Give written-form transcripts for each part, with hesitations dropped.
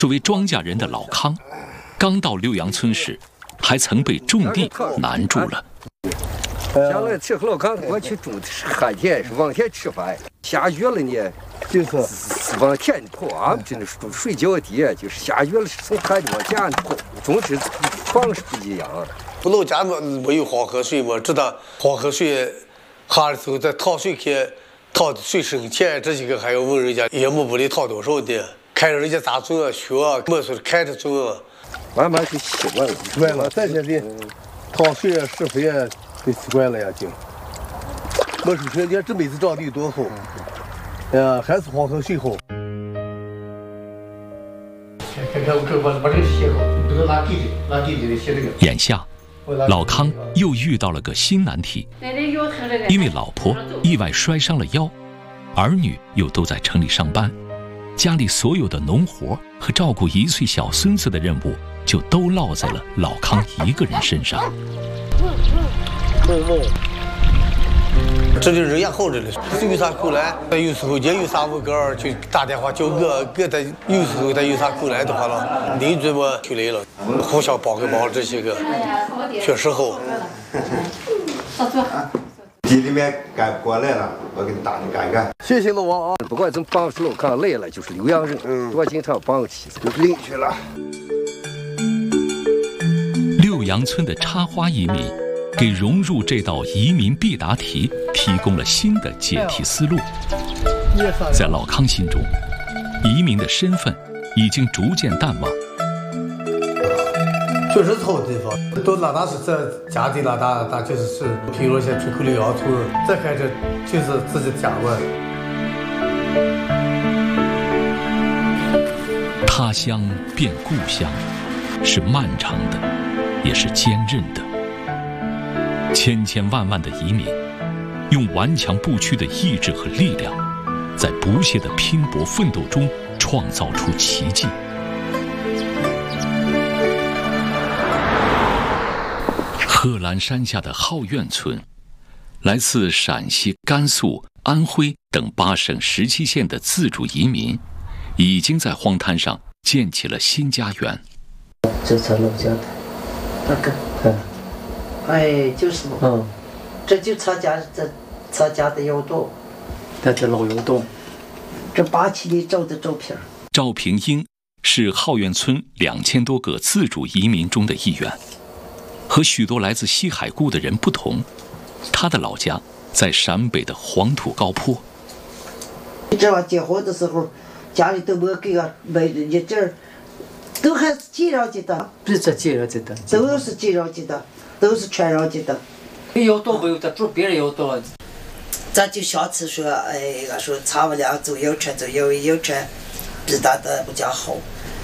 作为庄稼人的老康，刚到六杨村时，还曾被种地难住了。 将来吃老康过去种的是旱田，是往田吃饭。下雨了呢，就是往田里跑啊，真的是水浇地，就是下雨了是从旱地往田里跑。种植方式不一样。 不老家没有黄河水嘛，知道黄河水下的时候在讨水去，讨水深浅，这些个还要问人家一亩不得讨多少的，看着人家咋种啊，学啊，没说看着种啊。 慢慢就习惯了， 习惯了，咱现在讨水啊、施肥啊，都习惯了呀，就。我说兄弟，这辈子长得有多好，还是黄河水好。 看我这把这个写好，这个拿地里写这个。 眼下，老康又遇到了个新难题，因为老婆意外摔伤了腰，儿女又都在城里上班，家里所有的农活和照顾1岁小孙子的任务就都落在了老康一个人身上。 这就人也好着了，有啥困难，有时候也有啥问个就打电话叫我，给他有时候他有啥困难的话了，邻居们就来了，互相帮个忙，这些个确实好。 地里面干过来了，我给你打你干干。 谢谢老王啊！ 不管怎么帮老康来了，就是浏阳人，我经常帮起， 就是邻居了。 六杨村的插花移民，给融入这道移民必答题提供了新的解题思路。在老康心中，移民的身份已经逐渐淡忘。 确实是好地方，到哪是在家的哪就是譬如像出口浏阳村，再看这就是自己的家湾。 他乡变故乡，是漫长的，也是坚韧的。千千万万的移民，用顽强不屈的意志和力量，在不懈的拼搏奋斗中创造出奇迹。贺兰山下的浩苑村，来自陕西、甘肃、安徽等8省17县的自主移民，已经在荒滩上建起了新家园。 这才老家的，那个，哎，就是嘛，这就咱家的窑洞， 那这老窑洞， 这87里照的照片。 赵平英是浩苑村2000多个自主移民中的一员。和许多来自西海固的人不同，他的老家在陕北的黄土高坡。 这玩结婚的时候，家里都没给俺买一阵，都还是寄上去的。 不是这寄上去的， 都是寄上去的，都是传上去的。 窑洞没有，咱住别人窑洞了。 咱就上次说，哎，俺说咱们俩走邮车，比他的不讲好。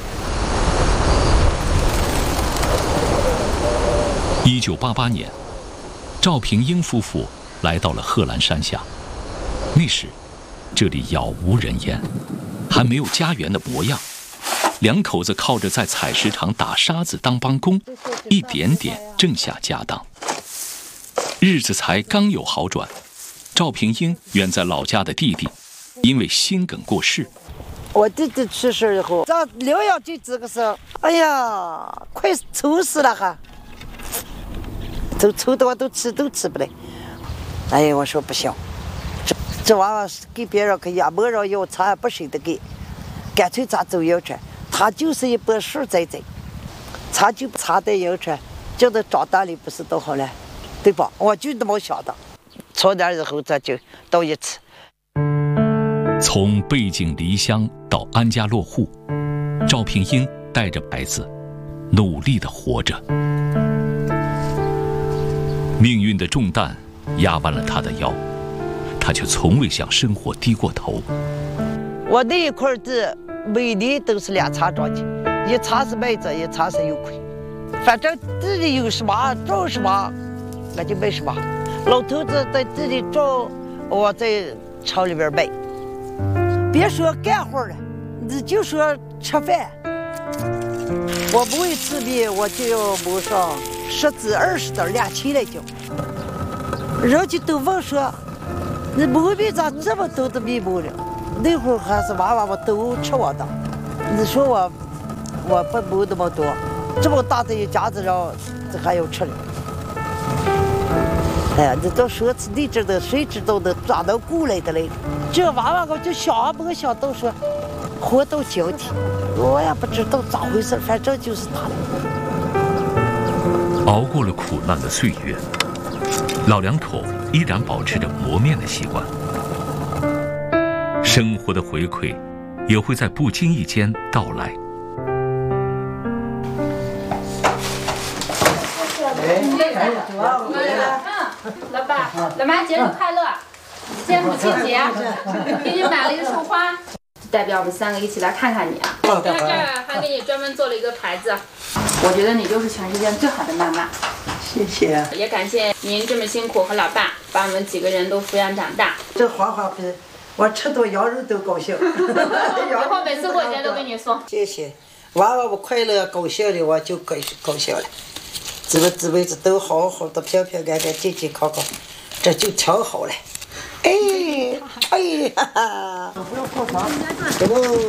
1988年，赵平英夫妇来到了贺兰山下。那时，这里杳无人烟，还没有家园的模样。两口子靠着在采石场打沙子当帮工，一点点挣下家当。日子才刚有好转，赵平英远在老家的弟弟，因为心梗过世。 我弟弟去世以后，咱疗养就这个时候，哎呀，快愁死了哈！都愁的我都吃不来。哎呀，我说不行，这娃娃给别人可以啊，没人要，咱也不舍得给，干脆咱走邮车。他就是一本书在，咱就插在邮车，叫他长大了不是都好了，对吧？我就那么想的。从那以后咱就到一起。 从背井离乡到安家落户，赵平英带着孩子，努力地活着。命运的重担压弯了他的腰，他却从未向生活低过头。 我那一块地每年都是2茬庄稼，一茬是麦子，一茬是油葵，反正地里有什么种什么，那就卖什么。老头子在地里种，我在厂里边卖。别说干活了，你就说吃饭。我不会吃米，我就要磨上10子20子2000来斤。人家都问说，你磨米咋这么多的米磨了？那会儿还是娃娃们都吃我的，你说我我不谋那么多，这么大的一家子人，这还要吃呢。哎呀，你都说你知道，谁知道能抓到过来的嘞？这娃娃我就想没想到说，活到今天，我也不知道咋回事，反正就是他了。 熬过了苦难的岁月，老两口依然保持着磨面的习惯。生活的回馈也会在不经意间到来。 老爸、老妈，节日快乐！今天母亲节，给你买了一束花，代表我们3个一起来看看你啊。在这儿还给你专门做了一个牌子，我觉得你就是全世界最好的妈妈。 谢谢。 也感谢您这么辛苦和老爸把我们几个人都抚养长大。 这花花比我吃到羊肉都高兴。 以后每次过节都给你送。 谢谢，娃娃我快乐高兴的我就高兴了。这辈子都好好的，平平安安，健健康康，这就挺好了。哈哈！不要泡茶。走。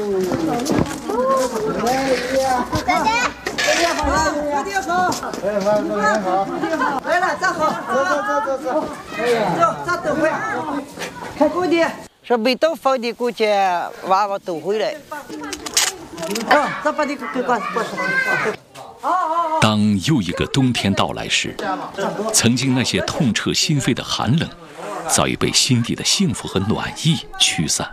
哎呀，大家。好，蝴蝶好。哎，妈，过年好。来了，站好。走。哎呀，走，咱等会。看过年。说每到放年过节，娃娃都回来。咱把你给关上。 当又一个冬天到来时，曾经那些痛彻心扉的寒冷，早已被心底的幸福和暖意驱散。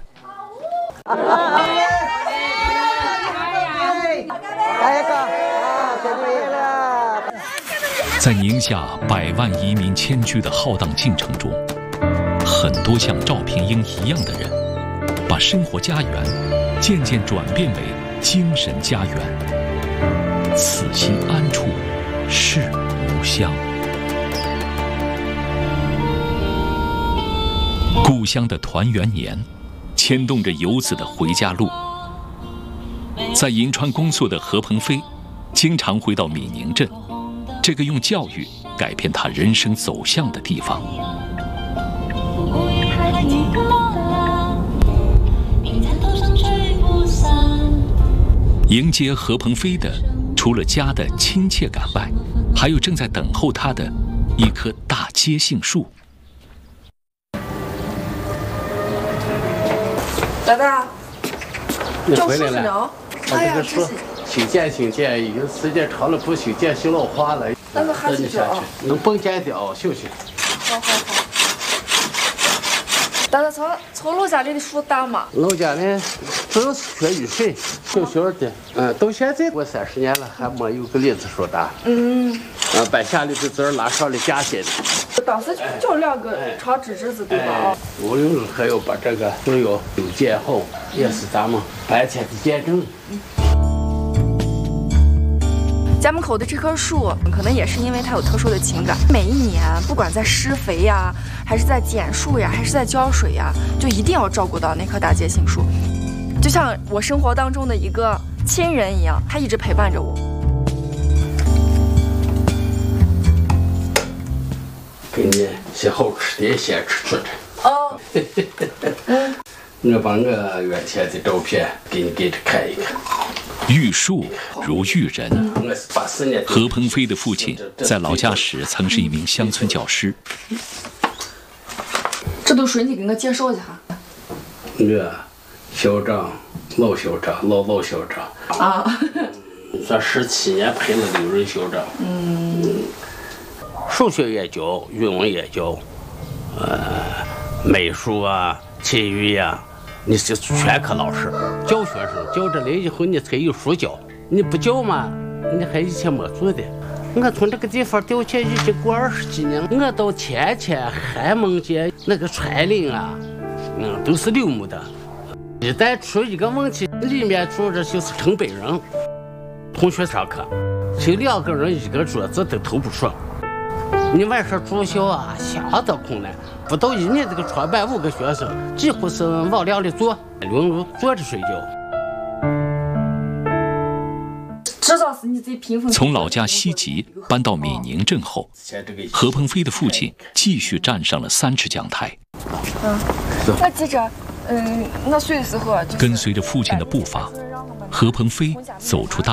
在宁夏100万移民迁居的浩荡进程中，很多像赵平英一样的人，把生活家园渐渐转变为精神家园。此心安处是吾乡。故乡的团圆年，牵动着游子的回家路。在银川工作的何鹏飞，经常回到闽宁镇，这个用教育改变他人生走向的地方。迎接何鹏飞的，除了家的亲切感外，还有正在等候他的一棵大接杏树。 老大， 你回来了？ 哎呀，这是修剪，已经时间长了，不修剪修老花了。 那个还是这能蹦剪掉，休息。 好。大嫂，从楼家里的树大吗？ 楼家呢，主要是缺雨水，小的。到现在过30年了，还没有个栗子树大。把下里的籽拉上来夹心。 当时就2个长枝子，对吧？ 我有时候还要把这个都要剪好，也是咱们白天的见证。 家门口的这棵树，可能也是因为它有特殊的情感。每一年，不管在施肥呀，还是在剪树呀，还是在浇水呀，就一定要照顾到那棵大接杏树，就像我生活当中的一个亲人一样，它一直陪伴着我。 给你些好吃的先吃出来。 哦。 我把我原先的照片给着看一看。 育树如育人。何鹏飞的父亲在老家时曾是一名乡村教师。 这都属于你给我介绍一下。 我校长，老校长啊，算17年陪了6任校长。数学也教，语文也教，美术啊、体育呀，你是全科老师。教学生教着来以后，你才有书教。你不教嘛，你还以前没做的。我从这个地方调迁已经过20几年，我到天前、韩孟街那个川林啊，都是柳木的。一旦出一个问题，里面住着就是成百人，同学上课，就2个人一个桌子都投不出。你晚上住校啊，相当困难。不到1年，这个床班5个学生几乎是往梁里坐，轮流坐着睡觉。 从老家西集搬到闽宁镇后，何鹏飞的父亲继续站上了3尺讲台。 我记着，我睡的时候， 跟随着父亲的步伐，何鹏飞走出大